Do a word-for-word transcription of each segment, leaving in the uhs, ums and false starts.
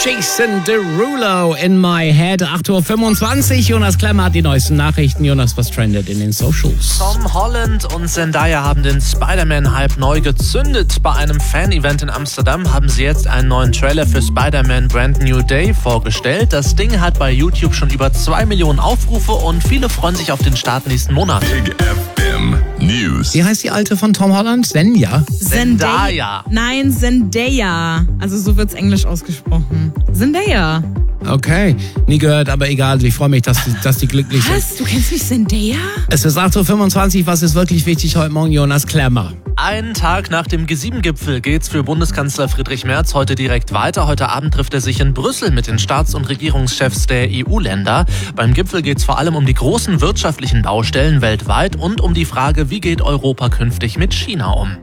Jason Derulo in my head. acht Uhr fünfundzwanzig. Jonas Klemmer hat die neuesten Nachrichten. Jonas, was trendet in den Socials? Tom Holland und Zendaya haben den Spider-Man-Hype neu gezündet. Bei einem Fan-Event in Amsterdam haben sie jetzt einen neuen Trailer für Spider-Man Brand New Day vorgestellt. Das Ding hat bei YouTube schon über zwei Millionen Aufrufe und viele freuen sich auf den Start nächsten Monat. Big F M News. Wie heißt die alte von Tom Holland? Zendaya? Zendaya. Nein, Zendaya. Also so wird's englisch ausgesprochen. Zendaya. Okay, nie gehört, aber egal. Ich freue mich, dass die, dass die glücklich sind. Was? Du kennst nicht Zendaya? Es ist acht Uhr fünfundzwanzig. Was ist wirklich wichtig heute Morgen, Jonas Klemmer? Einen Tag nach dem G sieben Gipfel geht's für Bundeskanzler Friedrich Merz heute direkt weiter. Heute Abend trifft er sich in Brüssel mit den Staats- und Regierungschefs der E U-Länder. Beim Gipfel geht's vor allem um die großen wirtschaftlichen Baustellen weltweit und um die Frage, wie geht Europa künftig mit China um.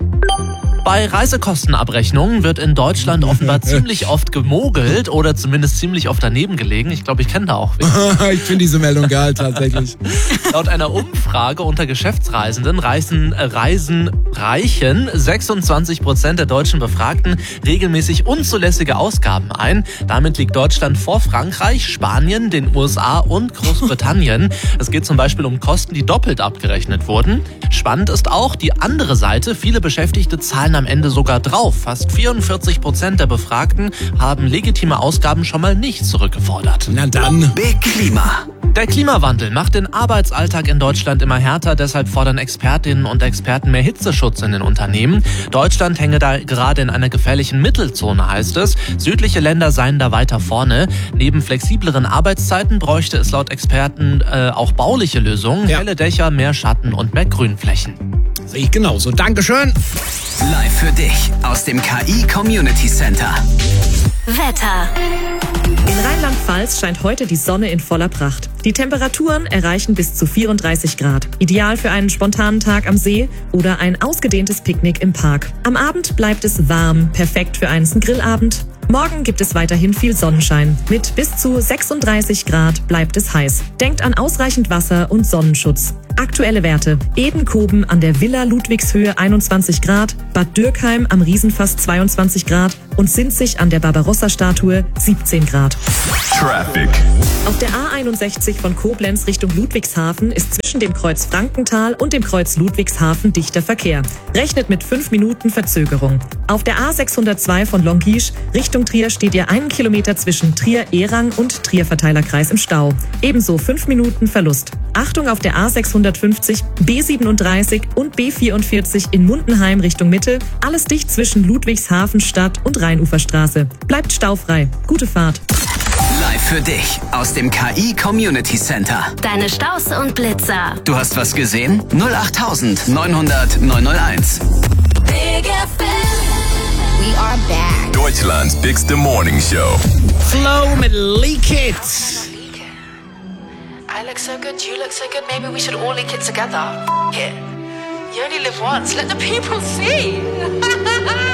Bei Reisekostenabrechnungen wird in Deutschland offenbar ziemlich oft gemogelt oder zumindest ziemlich oft daneben gelegen. Ich glaube, ich kenne da auch wen. Ich finde diese Meldung geil, tatsächlich. Laut einer Umfrage unter Geschäftsreisenden reisen, reisen reichen sechsundzwanzig Prozent der deutschen Befragten regelmäßig unzulässige Ausgaben ein. Damit liegt Deutschland vor Frankreich, Spanien, den U S A und Großbritannien. Es geht zum Beispiel um Kosten, die doppelt abgerechnet wurden. Spannend ist auch die andere Seite. Viele Beschäftigte zahlen am Ende sogar drauf. Fast vierundvierzig Prozent der Befragten haben legitime Ausgaben schon mal nicht zurückgefordert. Na dann. Big Klima. Der Klimawandel macht den Arbeitsalltag in Deutschland immer härter, deshalb fordern Expertinnen und Experten mehr Hitzeschutz in den Unternehmen. Deutschland hänge da gerade in einer gefährlichen Mittelzone, heißt es. Südliche Länder seien da weiter vorne. Neben flexibleren Arbeitszeiten bräuchte es laut Experten äh, auch bauliche Lösungen, Ja. helle Dächer, mehr Schatten und mehr Grünflächen. Sehe ich genauso. Dankeschön. Live für dich aus dem K I Community Center. Wetter. In Rheinland-Pfalz scheint heute die Sonne in voller Pracht. Die Temperaturen erreichen bis zu vierunddreißig Grad. Ideal für einen spontanen Tag am See oder ein ausgedehntes Picknick im Park. Am Abend bleibt es warm, perfekt für einen Grillabend. Morgen gibt es weiterhin viel Sonnenschein. Mit bis zu sechsunddreißig Grad bleibt es heiß. Denkt an ausreichend Wasser und Sonnenschutz. Aktuelle Werte. Edenkoben an der Villa Ludwigshöhe einundzwanzig Grad, Bad Dürkheim am Riesenfass zweiundzwanzig Grad und Sinzig an der Barbarossa-Statue siebzehn Grad. Traffic. Auf der A einundsechzig von Koblenz Richtung Ludwigshafen ist zwischen dem Kreuz Frankenthal und dem Kreuz Ludwigshafen dichter Verkehr. Rechnet mit fünf Minuten Verzögerung. Auf der A sechshundertzwei von Longisch Richtung Trier steht ihr einen Kilometer zwischen Trier-Erang und Trier-Verteilerkreis im Stau. Ebenso fünf Minuten Verlust. Achtung auf der A sechshundertfünfzig, B siebenunddreißig und B vierundvierzig in Mundenheim Richtung Mitte. Alles dicht zwischen Ludwigshafen Stadt und Rheinuferstraße. Bleibt staufrei. Gute Fahrt. Live für dich aus dem K I Community Center. Deine Staus und Blitzer. Du hast was gesehen? null acht neun hundert neun null eins. Big F M. We are back. Deutschland's bigste Morning Show. Flow mit Leak It. I look so good, you look so good, maybe we should all leak it together. F- it. You only live once, let the people see.